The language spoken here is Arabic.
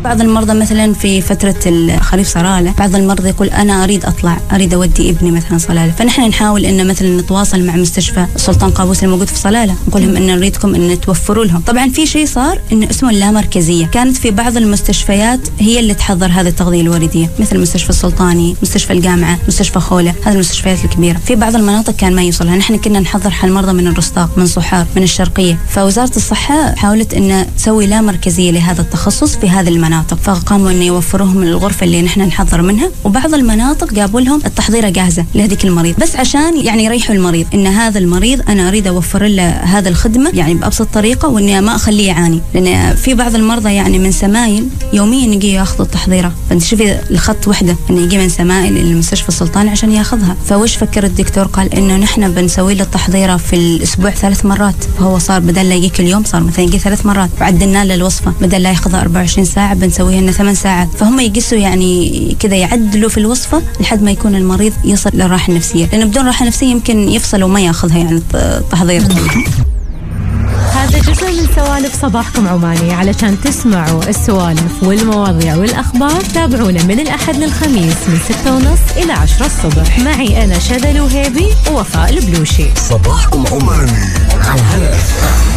بعض المرضى مثلا في فترة الخريف صلالة، بعض المرضى يقول أنا أريد أطلع، أريد أودي ابني مثلا صلالة، فنحن نحاول إن مثلا نتواصل مع مستشفى السلطان قابوس الموجود في صلالة، نقول لهم إن نريدكم إن توفروا لهم. طبعا في شيء صار إن اسمه اللامركزية، كانت في بعض المستشفيات هي اللي تحضر هذه التغذية الوردية، مثل مستشفى السلطاني، مستشفى الجامعة، مستشفى خولة، هذه المستشفيات الكبيرة. في بعض المناطق كان ما يوصلها، نحن كنا نحضر حال مرضى من الرستاق، من صحار، من الشرقية، فوزارة الصحة حاولت إن تسوي لامركزية لهذا التخصص في هذه المناطق، فقاموا إن يوفروهم الغرفة اللي نحن نحضر منها، وبعض المناطق جابوا لهم التحضيرة جاهزة لهذيك المريض، بس عشان يعني يريحوا المريض إن هذا المريض أنا أريد أوفر له هذه الخدمة يعني بأبسط طريقة، وإني ما أخليه يعاني، لأن في بعض المرضى يعني من سمايل يوميا يجي ياخذ التحضيرة، فأنت شوفي الخط وحدة إنه يجي من سمايل المستشفى السلطاني عشان ياخذها. فوش فكر الدكتور؟ قال إنه نحن بنسوي له التحضيرة في الأسبوع 3 مرات، فهو صار بدل لا يجيك اليوم صار مثلا يجي 3 مرات، وعدلنا له الوصفة بدل لا ياخذها 24 ساعة بنسويها لنا 8 ساعات، فهم يقسوا يعني كذا يعدلوا في الوصفة لحد ما يكون المريض يصل للراحة النفسية، لأنه بدون راحة نفسية يمكن يفصل وما ياخذها يعني التحضير. هذا جزء من سوالف صباحكم عماني، علشان تسمعوا السوالف والمواضيع والأخبار تابعونا من الأحد للخميس من 6:30 إلى 10 الصبح، معي أنا شذى الوهيبي ووفاء البلوشي. صباحكم عماني على